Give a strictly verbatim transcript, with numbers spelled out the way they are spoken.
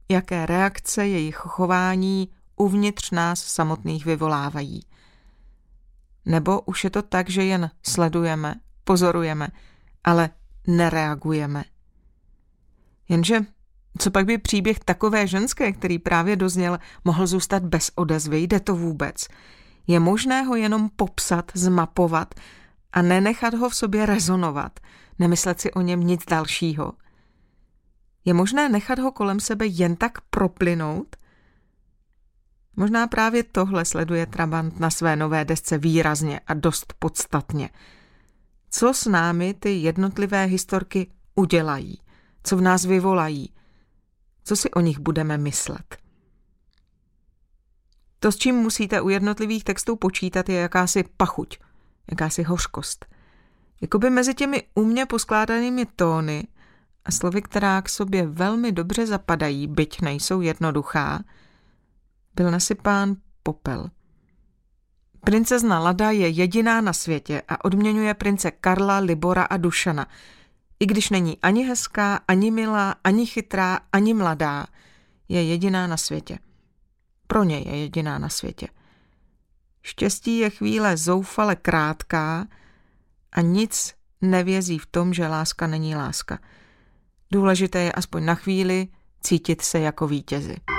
jaké reakce jejich chování uvnitř nás samotných vyvolávají. Nebo už je to tak, že jen sledujeme, pozorujeme, ale nereagujeme. Jenže co pak by příběh takové ženské, který právě dozněl, mohl zůstat bez odezvy? Jde to vůbec? Je možné ho jenom popsat, zmapovat a nenechat ho v sobě rezonovat, nemyslet si o něm nic dalšího? Je možné nechat ho kolem sebe jen tak proplynout? Možná právě tohle sleduje Trabant na své nové desce výrazně a dost podstatně. Co s námi ty jednotlivé historky udělají? Co v nás vyvolají? Co si o nich budeme myslet? To, s čím musíte u jednotlivých textů počítat, je jakási pachuť, jakási hořkost. Jakoby mezi těmi umně poskládanými tóny a slovy, která k sobě velmi dobře zapadají, byť nejsou jednoduchá, byl nasypán popel. Princezna Lada je jediná na světě a odměňuje prince Karla, Libora a Dušana, i když není ani hezká, ani milá, ani chytrá, ani mladá, je jediná na světě. Pro ně je jediná na světě. Štěstí je chvíle zoufale krátká a nic nevězí v tom, že láska není láska. Důležité je aspoň na chvíli cítit se jako vítězi.